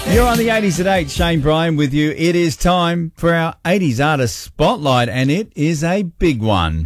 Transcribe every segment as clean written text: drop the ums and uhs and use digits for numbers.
You're on the 80s at 8, Shane Bryan with you. It is time for our 80s Artist Spotlight, and it is a big one.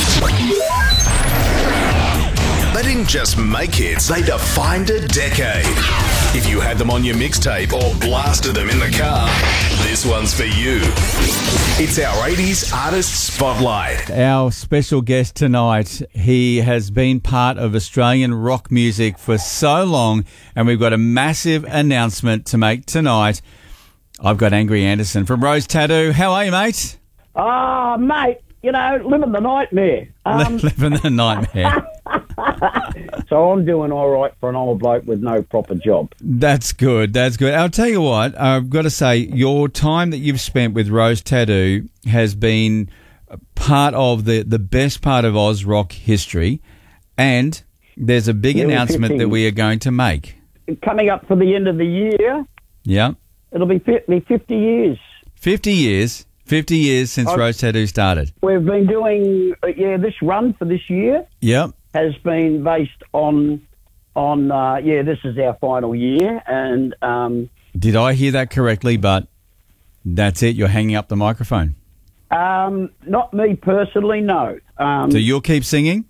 They didn't just make hits, they defined a decade. If you had them on your mixtape or blasted them in the car, this one's for you. It's our 80s Artist Spotlight. Our special guest tonight, he has been part of Australian rock music for so long, and we've got a massive announcement to make tonight. I've got Angry Anderson from Rose Tattoo. How are you, mate? Oh, mate, you know, living the nightmare. Living the nightmare. So I'm doing all right for an old bloke with no proper job. That's good. That's good. I'll tell you what, I've got to say, your time that you've spent with Rose Tattoo has been part of the best part of Oz rock history, and there's a big announcement 15. that we are going to make. Coming up for the end of the year, Yeah. it'll be 50 years. 50 years. 50 years since Rose Tattoo started. We've been doing, this run for this year Yep. has been based on this is our final year, and Did I hear that correctly? But that's it. You're hanging up the microphone. not me personally, no. So you'll keep singing?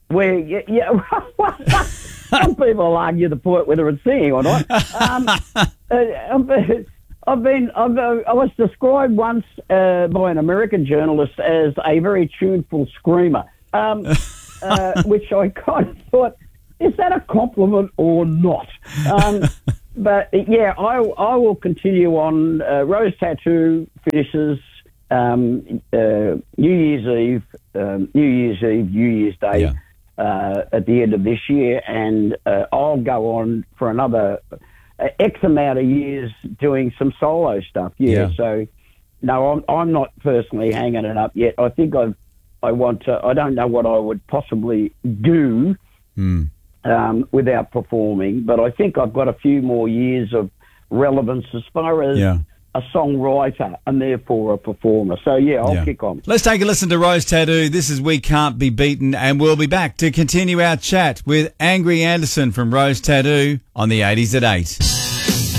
Some people argue the point whether it's singing or not. I was described once by an American journalist as a very tuneful screamer, which I kind of thought, is that a compliment or not? But yeah, I will continue on. Rose Tattoo finishes New Year's Eve, New Year's Day at the end of this year, and I'll go on for another X amount of years doing some solo stuff. So no, I'm not personally hanging it up yet. I think I want to. I don't know what I would possibly do without performing, but I think I've got a few more years of relevance as far as a songwriter and therefore a performer. So I'll kick on. Let's take a listen to Rose Tattoo. This is We Can't Be Beaten, and we'll be back to continue our chat with Angry Anderson from Rose Tattoo on the 80s at 8.